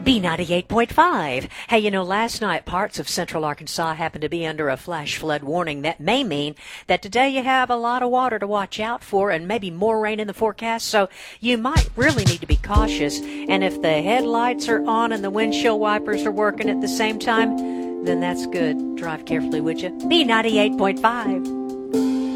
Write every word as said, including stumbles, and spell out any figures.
B ninety-eight point five. Hey, you know, last night parts of central Arkansas happened to be under a flash flood warning. That may mean that today you have a lot of water to watch out for and maybe more rain in the forecast, so you might really need to be cautious. And if the headlights are on and the windshield wipers are working at the same time, then that's good. Drive carefully, would you? B ninety-eight point five.